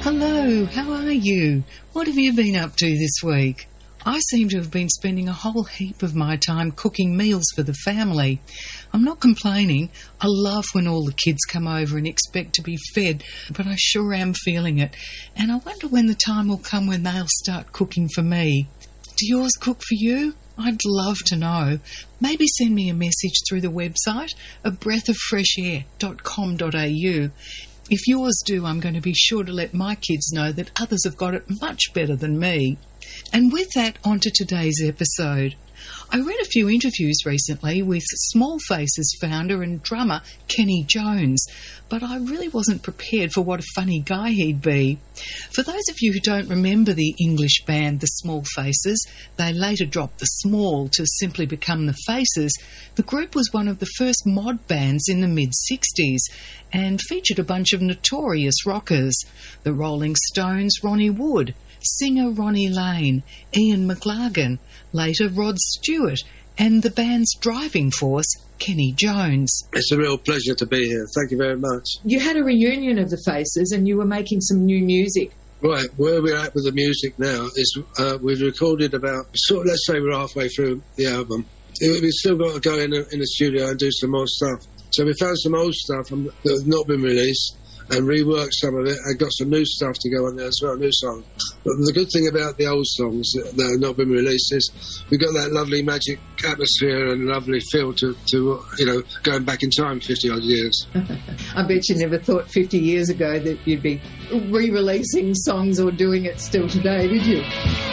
Hello, how are you? What have you been up to this week? I seem to have been spending a whole heap of my time cooking meals for the family. I'm not complaining. I love when all the kids come over and expect to be fed, but I sure am feeling it. And I wonder when the time will come when they'll start cooking for me. Do yours cook for you? I'd love to know. Maybe send me a message through the website, abreathofreshair.com.au. If yours do, I'm going to be sure to let my kids know that others have got it much better than me. And with that, on to today's episode. I read a few interviews recently with Small Faces founder and drummer Kenny Jones, but I really wasn't prepared for what a funny guy he'd be. For those of you who don't remember the English band The Small Faces, they later dropped the small to simply become The Faces. The group was one of the first mod bands in the mid-60s and featured a bunch of notorious rockers: the Rolling Stones' Ronnie Wood, singer Ronnie Lane, Ian McLagan, later Rod Stewart, and the band's driving force, Kenny Jones. It's a real pleasure to be here. Thank you very much. You had a reunion of the Faces and you were making some new music. Right, where we're at with the music now is we've recorded about, let's say we're halfway through the album. We've still got to go in the studio and do some more stuff. So we found some old stuff that has not been released and reworked some of it and got some new stuff to go on there as well, new songs. But the good thing about the old songs that have not been released is we've got that lovely magic atmosphere and lovely feel to going back in time 50-odd years. I bet you never thought 50 years ago that you'd be re-releasing songs or doing it still today, did you?